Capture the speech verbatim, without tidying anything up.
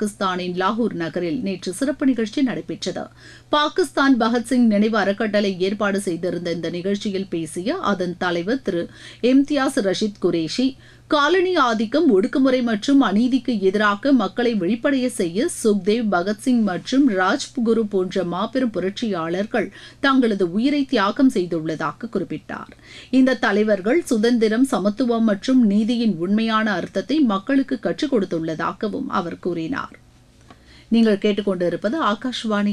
பாகிஸ்தானின் லாகூர் நகரில் நேற்று சிறப்பு நிகழ்ச்சி நடைபெற்றது. பாகிஸ்தான் பகத்சிங் நினைவு அறக்கட்டளை ஏற்பாடு செய்திருந்த இந்த நிகழ்ச்சியில் பேசிய அதன் தலைவர் திரு இம்தியாஸ் ரஷீத் குரேஷி, காலனி ஆதிக்கம், ஒடுக்குமுறை மற்றும் அநீதிக்கு எதிராக மக்களை வெளிப்படைய செய்ய சுக்தேவ், பகத்சிங் மற்றும் ராஜ்குரு போன்ற மாபெரும் புரட்சியாளர்கள் தங்களது உயிரை தியாகம் செய்துள்ளதாக குறிப்பிட்டார். இந்த தலைவர்கள் சுதந்திரம், சமத்துவம் மற்றும் நீதியின் உண்மையான அர்த்தத்தை மக்களுக்கு கற்றுக் கொடுத்துள்ளதாகவும் அவர் கூறினார். நீங்கள் கேட்டுக்கொண்டிருப்பது ஆகாஷ்வாணி